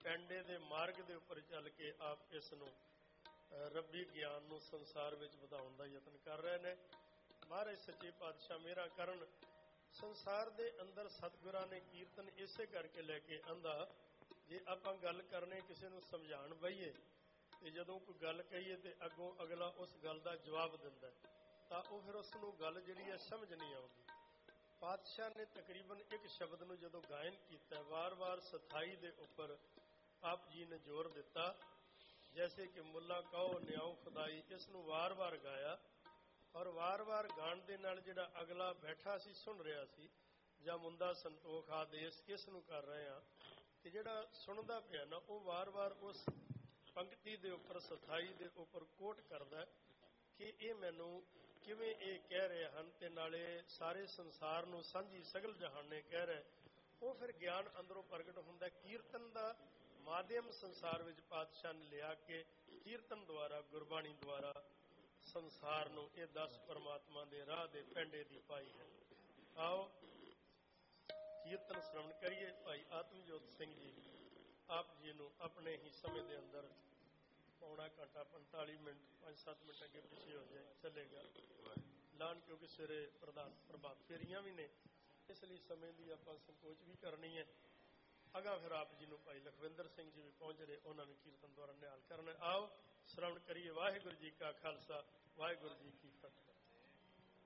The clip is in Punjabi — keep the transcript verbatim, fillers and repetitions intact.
ਪੈਂਡੇ ਦੇ ਮਾਰਗ ਦੇ ਉੱਪਰ ਚੱਲ ਕੇ ਆਪ ਇਸ ਨੂੰ ਰੱਬੀ ਗਿਆਨ ਨੂੰ ਸੰਸਾਰ ਵਿੱਚ ਵਧਾਉਣ ਦਾ ਯਤਨ ਕਰ ਰਹੇ ਨੇ। ਮਹਾਰਾਜ ਸੱਚੇ ਪਾਤਸ਼ਾਹ ਮੇਰਾ ਕਰਨ। ਸੰਸਾਰ ਦੇ ਅੰਦਰ ਸਤਿਗੁਰਾਂ ਨੇ ਕੀਰਤਨ ਇਸੇ ਕਰਕੇ ਲੈ ਕੇ ਆਂਦਾ, ਜੇ ਆਪਾਂ ਗੱਲ ਕਰਨੇ ਕਿਸੇ ਨੂੰ ਸਮਝਾਉਣ ਬਈਏ ਤੇ ਜਦੋਂ ਕੋਈ ਗੱਲ ਕਹੀਏ ਤੇ ਅੱਗੋਂ ਅਗਲਾ ਉਸ ਗੱਲ ਦਾ ਜਵਾਬ ਦਿੰਦਾ ਤਾਂ ਉਹ ਫਿਰ ਉਸ ਨੂੰ ਗੱਲ ਜਿਹੜੀ ਹੈ ਸਮਝ ਨਹੀਂ ਆਉਂਦੀ। ਪਾਤਸ਼ਾਹ ਨੇ ਤਕਰੀਬਨ ਇੱਕ ਸ਼ਬਦ ਨੂੰ ਜਦੋਂ ਗਾਇਨ ਕੀਤਾ, ਵਾਰ-ਵਾਰ ਸਥਾਈ ਦੇ ਉੱਪਰ ਆਪ ਜੀ ਨੇ ਜ਼ੋਰ ਦਿੱਤਾ। ਜੈਸੇ ਕਿ ਮੁੱਲਾ ਕਹੋ ਨਿਆਉ ਖੁਦਾਈ, ਇਸ ਨੂੰ ਵਾਰ-ਵਾਰ ਗਾਇਆ ਔਰ ਵਾਰ-ਵਾਰ ਗਾਣ ਦੇ ਨਾਲ ਜਿਹੜਾ ਅਗਲਾ ਬੈਠਾ ਸੀ ਸੁਣ ਰਿਹਾ ਸੀ, ਜਾਂ ਮੁੰਦਾ ਸੰਤੋਖ ਆਦੇਸ਼ ਕਿਸ ਨੂੰ ਕਰ ਰਹੇ ਆ, ਤੇ ਜਿਹੜਾ ਸੁਣਦਾ ਪਿਆ ਨਾ ਉਹ ਵਾਰ-ਵਾਰ ਉਸ ਪੰਕਤੀ ਦੇ ਉੱਪਰ ਸਥਾਈ ਦੇ ਉੱਪਰ ਕੋਟ ਕਰਦਾ ਕਿ ਇਹ ਮੈਨੂੰ ਕਿਵੇਂ ਇਹ ਕਹਿ ਰਹੇ ਹਨ ਤੇ ਨਾਲੇ ਸਾਰੇ ਸੰਸਾਰ ਨੂੰ ਸਾਂਝੀ ਸਗਲ ਜਹਾਨ ਨੇ ਕਹਿ ਰਹੇ। ਉਹ ਫਿਰ ਗਿਆਨ ਅੰਦਰੋਂ ਪ੍ਰਗਟ ਹੁੰਦਾ। ਕੀਰਤਨ ਦਾ ਮਾਧਿਅਮ ਸੰਸਾਰ ਵਿੱਚ ਪਾਤਸ਼ਾਹ ਨੇ ਲਿਆ ਕੇ ਕੀਰਤਨ ਦੁਆਰਾ, ਗੁਰਬਾਣੀ ਦੁਆਰਾ ਸੰਸਾਰ ਨੂੰ ਇਹ ਦਸ ਪਰਮਾਤਮਾ ਦੇ ਰਾਹ ਦੇ ਪੈਂਡੇ ਦੀ ਪਾਈ ਹੈ। ਆਓ ਕੀਰਤਨ ਸ਼੍ਰਵਣ ਕਰੀਏ। ਭਾਈ ਆਤਮਜੋਤ ਸਿੰਘ ਜੀ ਆਪ ਜੀ ਨੂੰ ਆਪਣੇ ਹੀ ਸਮੇਂ ਦੇ ਅੰਦਰ ਪੌਣਾ ਘੰਟਾ ਪੰਤਾਲੀ ਮਿੰਟ ਪੰਜ ਸੱਤ ਮਿੰਟ ਅੱਗੇ ਪਿੱਛੇ ਹੋ ਜਾਏ ਚੱਲੇਗਾ ਲਾਣ, ਕਿਉਂਕਿ ਸਵੇਰੇ ਪ੍ਰਧਾਨ ਪ੍ਰਭਾਤ ਫੇਰੀਆਂ ਵੀ ਨੇ, ਇਸ ਲਈ ਸਮੇਂ ਦੀ ਆਪਾਂ ਸੰਕੋਚ ਵੀ ਕਰਨੀ ਹੈ। ਅਗਾਂਹ ਫਿਰ ਆਪ ਜੀ ਨੂੰ ਭਾਈ ਲਖਵਿੰਦਰ ਸਿੰਘ ਜੀ ਵੀ ਪਹੁੰਚ ਰਹੇ, ਉਹਨਾਂ ਨੂੰ ਕੀਰਤਨ ਦੁਆਰਾ ਨਿਹਾਲ ਕਰਨਾ। ਆਓ ਸ਼੍ਰਵਣ ਕਰੀਏ। ਵਾਹਿਗੁਰੂ ਜੀ ਕਾ ਖਾਲਸਾ, ਵਾਹਿਗੁਰੂ ਜੀ ਕੀ ਫਤਿਹ।